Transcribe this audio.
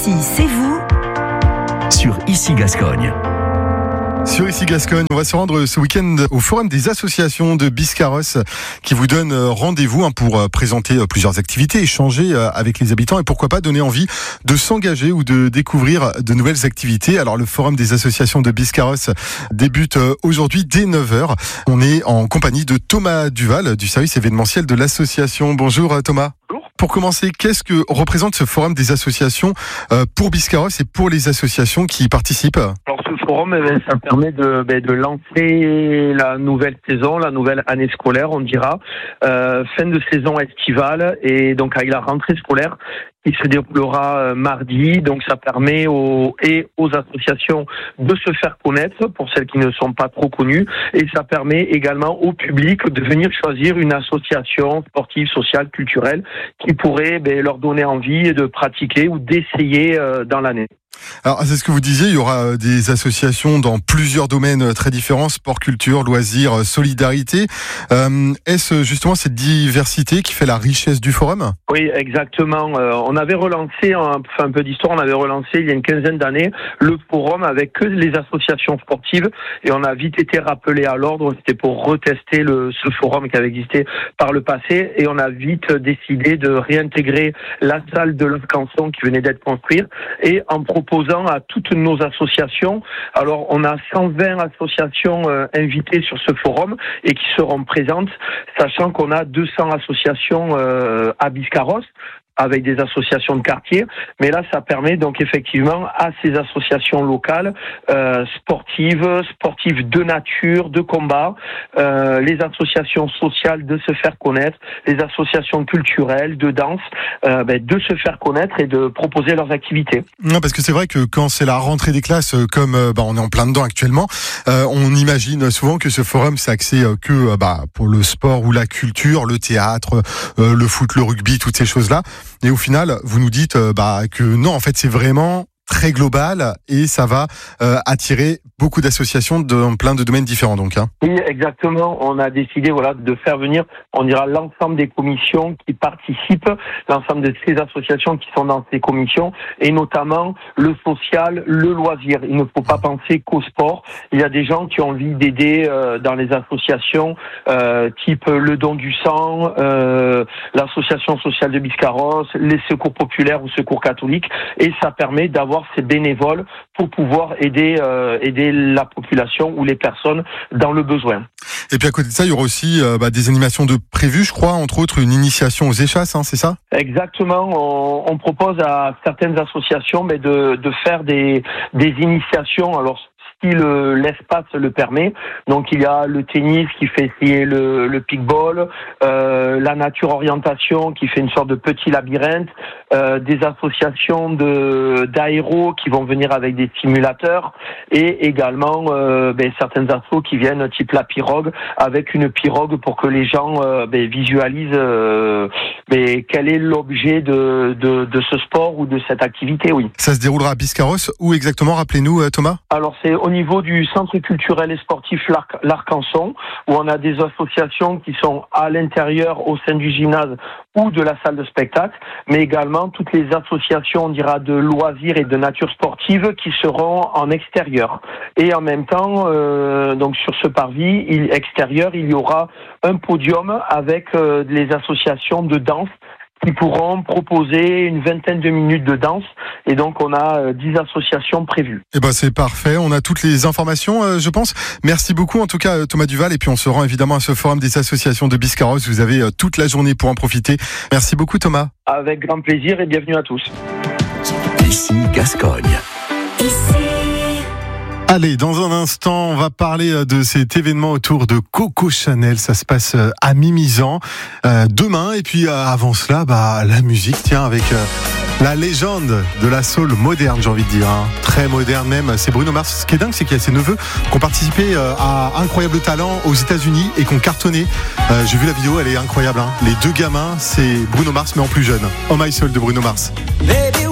Ici, c'est vous sur Ici Gascogne. Sur Ici Gascogne, on va se rendre ce week-end au Forum des associations de Biscarrosse qui vous donne rendez-vous pour présenter plusieurs activités, échanger avec les habitants et pourquoi pas donner envie de s'engager ou de découvrir de nouvelles activités. Alors le Forum des associations de Biscarrosse débute aujourd'hui dès 9h. On est en compagnie de Thomas Duval du service événementiel de l'association. Bonjour Thomas. Bonjour. Pour commencer, qu'est-ce que représente ce Forum des associations pour Biscarrosse et pour les associations qui y participent ? Alors ce forum, ça permet de lancer la nouvelle saison, la nouvelle année scolaire, on dira, fin de saison estivale et donc avec la rentrée scolaire qui se déroulera mardi. Donc ça permet aux associations de se faire connaître pour celles qui ne sont pas trop connues et ça permet également au public de venir choisir une association sportive, sociale, culturelle qui pourrait leur donner envie de pratiquer ou d'essayer dans l'année. Alors, c'est ce que vous disiez, il y aura des associations dans plusieurs domaines très différents, sport, culture, loisirs, solidarité. Est-ce justement cette diversité qui fait la richesse du forum ? Oui, exactement. On avait relancé, un peu d'histoire, on avait relancé il y a une quinzaine d'années le forum avec que les associations sportives et on a vite été rappelé à l'ordre, c'était pour retester ce forum qui avait existé par le passé et on a vite décidé de réintégrer la salle de l'Arcanson qui venait d'être construite et en proposant à toutes nos associations. Alors, on a 120 associations invitées sur ce forum et qui seront présentes, sachant qu'on a 200 associations à Biscarrosse, avec des associations de quartier, mais là ça permet donc effectivement à ces associations locales sportives de nature, de combat, les associations sociales de se faire connaître, les associations culturelles, de danse, de se faire connaître et de proposer leurs activités. Non, parce que c'est vrai que quand c'est la rentrée des classes, comme on est en plein dedans actuellement, on imagine souvent que ce forum c'est axé que pour le sport ou la culture, le théâtre, le foot, le rugby, toutes ces choses-là. Et au final, vous nous dites que non, en fait, c'est vraiment très global et ça va attirer beaucoup d'associations dans plein de domaines différents. Donc, hein. Oui, exactement. On a décidé de faire venir, on dira, l'ensemble des commissions qui participent, l'ensemble de ces associations qui sont dans ces commissions et notamment le social, le loisir. Il ne faut pas penser qu'au sport. Il y a des gens qui ont envie d'aider dans les associations type Le Don du Sang, l'association sociale de Biscarrosse, les secours populaires ou secours catholiques et ça permet d'avoir ces bénévoles pour pouvoir aider la population ou les personnes dans le besoin. Et puis à côté de ça, il y aura aussi des animations de prévues, je crois, entre autres une initiation aux échasses, c'est ça ? Exactement. On propose à certaines associations de faire des initiations. Alors si l'espace le permet. Donc il y a le tennis qui fait essayer le pickball, la nature orientation qui fait une sorte de petit labyrinthe, des associations d'aéros qui vont venir avec des simulateurs et également certaines assos qui viennent type la pirogue avec une pirogue pour que les gens visualisent quel est l'objet de ce sport ou de cette activité. Oui. Ça se déroulera à Biscarrosse. Où exactement, rappelez-nous Thomas ? Alors c'est au niveau du centre culturel et sportif l'Arcanson, où on a des associations qui sont à l'intérieur au sein du gymnase ou de la salle de spectacle, mais également toutes les associations, on dira, de loisirs et de nature sportive qui seront en extérieur. Et en même temps, donc sur ce parvis extérieur, il y aura un podium avec les associations de danse qui pourront proposer une vingtaine de minutes de danse. Et donc, on a 10 associations prévues. Eh ben, c'est parfait. On a toutes les informations, je pense. Merci beaucoup, en tout cas, Thomas Duval. Et puis, on se rend évidemment à ce forum des associations de Biscarrosse. Vous avez toute la journée pour en profiter. Merci beaucoup, Thomas. Avec grand plaisir et bienvenue à tous. Ici Gascogne. Allez, dans un instant, on va parler de cet événement autour de Coco Chanel. Ça se passe à Mimizan demain. Et puis avant cela, la musique, avec la légende de la soul moderne, j'ai envie de dire. Très moderne même, c'est Bruno Mars. Ce qui est dingue, c'est qu'il y a ses neveux qui ont participé à Incroyable Talent aux États-Unis et qui ont cartonné. J'ai vu la vidéo, elle est incroyable. Les deux gamins, c'est Bruno Mars, mais en plus jeune. Oh My Soul de Bruno Mars.